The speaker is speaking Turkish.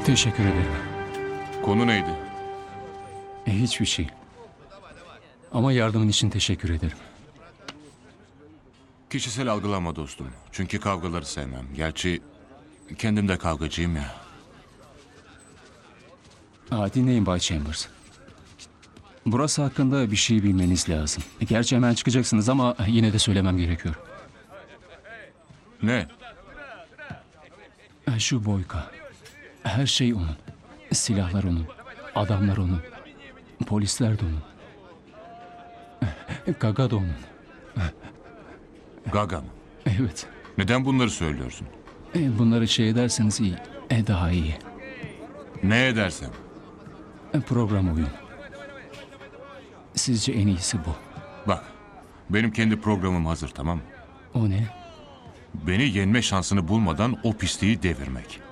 Teşekkür ederim. Konu neydi? Hiçbir şey. Ama yardımın için teşekkür ederim. Kişisel algılama dostum. Çünkü kavgaları sevmem. Gerçi kendim de kavgacıyım ya. Dinleyin Bay Chambers. Burası hakkında bir şey bilmeniz lazım. Gerçi hemen çıkacaksınız ama yine de söylemem gerekiyor. Ne? Şu Boyka. Her şey onun. Silahlar onun. Adamlar onun. Polisler de onun. Gaga da onun. Gaga mı? Evet. Neden bunları söylüyorsun? Bunları şey ederseniz iyi. Daha iyi. Ne edersem? Program oyun. Sizce en iyisi bu. Bak, benim kendi programım hazır, tamam mı? O ne? Beni yenme şansını bulmadan o pisliği devirmek.